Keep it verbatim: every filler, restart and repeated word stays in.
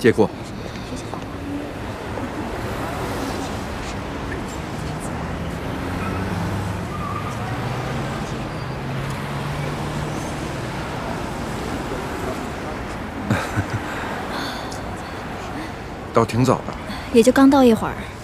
借过。倒挺早的。 也就刚到一会儿。